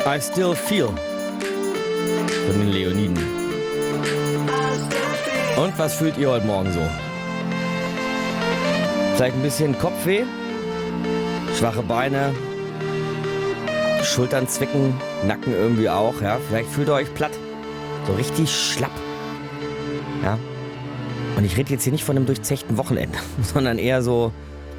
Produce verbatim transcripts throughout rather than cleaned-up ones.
I Still Feel von den Leoniden. Und was fühlt ihr heute Morgen so? Vielleicht ein bisschen Kopfweh, schwache Beine, Schultern zwicken, Nacken irgendwie auch. Ja? Vielleicht fühlt ihr euch platt, so richtig schlapp. Ja? Und ich rede jetzt hier nicht von einem durchzechten Wochenende, sondern eher so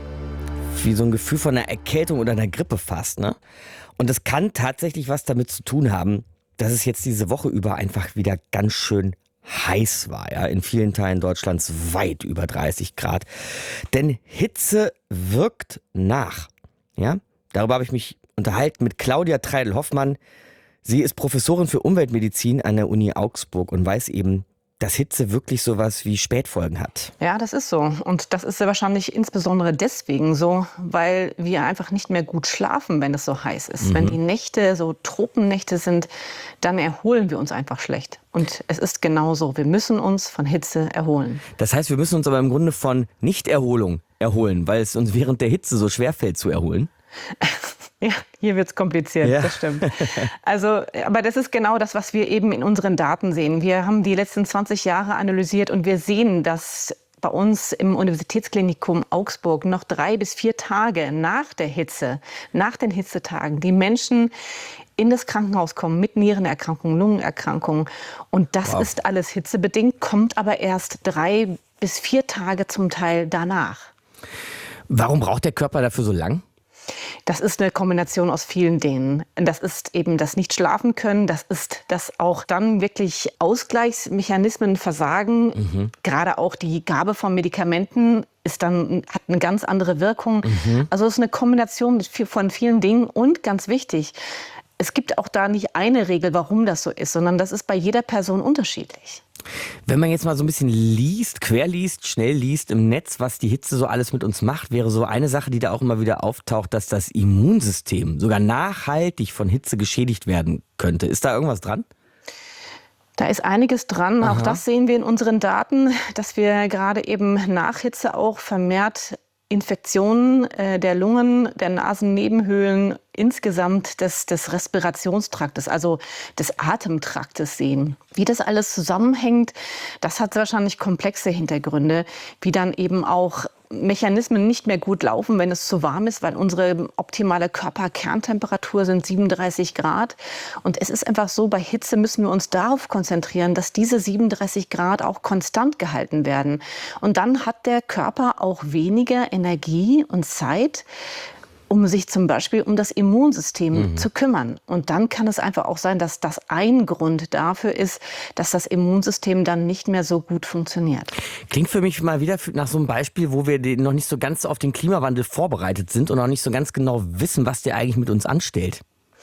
wie so ein Gefühl von einer Erkältung oder einer Grippe fast. Ne? Und das kann tatsächlich was damit zu tun haben, dass es jetzt diese Woche über einfach wieder ganz schön heiß war. Ja? In vielen Teilen Deutschlands weit über dreißig Grad. Denn Hitze wirkt nach. Ja? Darüber habe ich mich unterhalten mit Claudia Treidel-Hoffmann. Sie ist Professorin für Umweltmedizin an der Uni Augsburg und weiß eben, dass Hitze wirklich sowas wie Spätfolgen hat. Ja, das ist so. Und das ist ja wahrscheinlich insbesondere deswegen so, weil wir einfach nicht mehr gut schlafen, wenn es so heiß ist. Mhm. Wenn die Nächte so Tropennächte sind, dann erholen wir uns einfach schlecht. Und es ist genauso. Wir müssen uns von Hitze erholen. Das heißt, wir müssen uns aber im Grunde von Nichterholung erholen, weil es uns während der Hitze so schwerfällt zu erholen. Ja, hier wird's kompliziert, ja. Das stimmt. Also, aber das ist genau das, was wir eben in unseren Daten sehen. Wir haben die letzten zwanzig Jahre analysiert und wir sehen, dass bei uns im Universitätsklinikum Augsburg noch drei bis vier Tage nach der Hitze, nach den Hitzetagen, die Menschen in das Krankenhaus kommen mit Nierenerkrankungen, Lungenerkrankungen. Und das wow. ist alles hitzebedingt, kommt aber erst drei bis vier Tage zum Teil danach. Warum braucht der Körper dafür so lang? Das ist eine Kombination aus vielen Dingen. Das ist eben das Nicht-Schlafen können, das ist das auch dann wirklich Ausgleichsmechanismen versagen. Mhm. Gerade auch die Gabe von Medikamenten ist dann, hat eine ganz andere Wirkung. Mhm. Also es ist eine Kombination von vielen Dingen und ganz wichtig, es gibt auch da nicht eine Regel, warum das so ist, sondern das ist bei jeder Person unterschiedlich. Wenn man jetzt mal so ein bisschen liest, querliest, schnell liest im Netz, was die Hitze so alles mit uns macht, wäre so eine Sache, die da auch immer wieder auftaucht, dass das Immunsystem sogar nachhaltig von Hitze geschädigt werden könnte. Ist da irgendwas dran? Da ist einiges dran. Aha. Auch das sehen wir in unseren Daten, dass wir gerade eben nach Hitze auch vermehrt Infektionen äh, der Lungen, der Nasennebenhöhlen, insgesamt des, des Respirationstraktes, also des Atemtraktes sehen. Wie das alles zusammenhängt, das hat wahrscheinlich komplexe Hintergründe, wie dann eben auch Mechanismen nicht mehr gut laufen, wenn es zu warm ist, weil unsere optimale Körperkerntemperatur sind siebenunddreißig Grad. Und es ist einfach so, bei Hitze müssen wir uns darauf konzentrieren, dass diese siebenunddreißig Grad auch konstant gehalten werden. Und dann hat der Körper auch weniger Energie und Zeit, um sich zum Beispiel um das Immunsystem mhm. zu kümmern. Und dann kann es einfach auch sein, dass das ein Grund dafür ist, dass das Immunsystem dann nicht mehr so gut funktioniert. Klingt für mich mal wieder nach so einem Beispiel, wo wir noch nicht so ganz auf den Klimawandel vorbereitet sind und noch nicht so ganz genau wissen, was der eigentlich mit uns anstellt.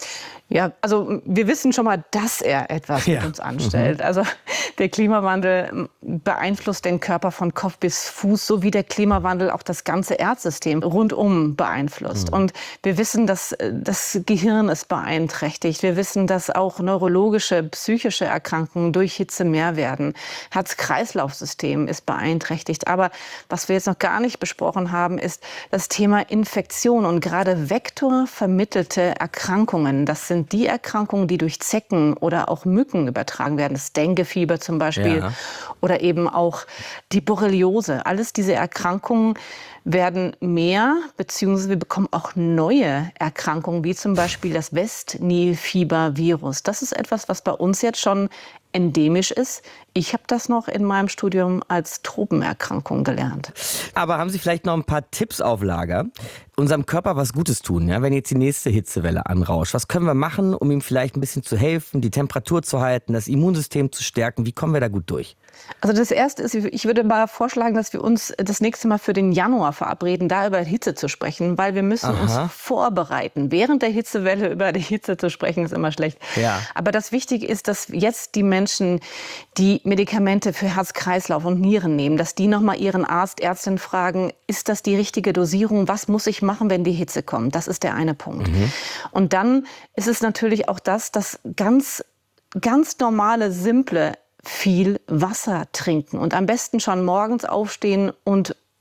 Ja, also wir wissen schon mal, dass er etwas ja. mit uns anstellt. Also der Klimawandel beeinflusst den Körper von Kopf bis Fuß, so wie der Klimawandel auch das ganze Erdsystem rundum beeinflusst. Mhm. Und wir wissen, dass das Gehirn ist beeinträchtigt. Wir wissen, dass auch neurologische, psychische Erkrankungen durch Hitze mehr werden. Herz-Kreislauf-System ist beeinträchtigt. Aber was wir jetzt noch gar nicht besprochen haben, ist das Thema Infektion und gerade vektorvermittelte Erkrankungen. Das sind die Erkrankungen, die durch Zecken oder auch Mücken übertragen werden. Das Denguefieber zum Beispiel ja. oder eben auch die Borreliose. Alles diese Erkrankungen werden mehr, beziehungsweise wir bekommen auch neue Erkrankungen, wie zum Beispiel das West-Nil-Fieber-Virus. Das ist etwas, was bei uns jetzt schon endemisch ist. Ich habe das noch in meinem Studium als Tropenerkrankung gelernt. Aber haben Sie vielleicht noch ein paar Tipps auf Lager? Unserem Körper was Gutes tun, ja? Wenn jetzt die nächste Hitzewelle anrauscht. Was können wir machen, um ihm vielleicht ein bisschen zu helfen, die Temperatur zu halten, das Immunsystem zu stärken? Wie kommen wir da gut durch? Also das Erste ist, ich würde mal vorschlagen, dass wir uns das nächste Mal für den Januar verabreden, da über Hitze zu sprechen, weil wir müssen Aha. uns vorbereiten. Während der Hitzewelle über die Hitze zu sprechen, ist immer schlecht. Ja. Aber das Wichtige ist, dass jetzt die Menschen, die Medikamente für Herz-Kreislauf und Nieren nehmen, dass die nochmal ihren Arzt, Ärztin fragen, ist das die richtige Dosierung? Was muss ich machen, wenn die Hitze kommt? Das ist der eine Punkt. Mhm. Und dann ist es natürlich auch das, dass ganz, ganz normale, simple viel Wasser trinken und am besten schon morgens aufstehen und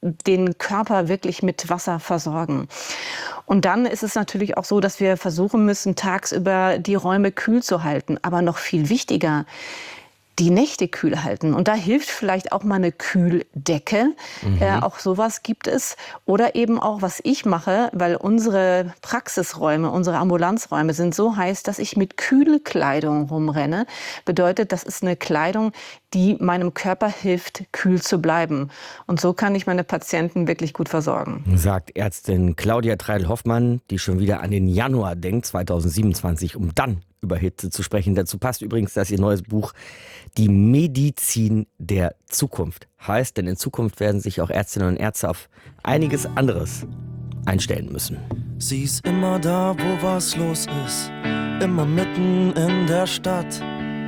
den Körper wirklich mit Wasser versorgen. Und dann ist es natürlich auch so, dass wir versuchen müssen, tagsüber die Räume kühl zu halten. Aber noch viel wichtiger, die Nächte kühl halten. Und da hilft vielleicht auch mal eine Kühldecke. Mhm. Äh, auch sowas gibt es. Oder eben auch, was ich mache, weil unsere Praxisräume, unsere Ambulanzräume sind so heiß, dass ich mit Kühlkleidung rumrenne. Bedeutet, das ist eine Kleidung, die meinem Körper hilft, kühl zu bleiben. Und so kann ich meine Patienten wirklich gut versorgen. Sagt Ärztin Claudia Treidel-Hoffmann, die schon wieder an den Januar denkt, zweitausendsiebenundzwanzig, um dann über Hitze zu sprechen. Dazu passt übrigens, dass ihr neues Buch Die Medizin der Zukunft heißt, denn in Zukunft werden sich auch Ärztinnen und Ärzte auf einiges anderes einstellen müssen. Sie ist immer da, wo was los ist, immer mitten in der Stadt.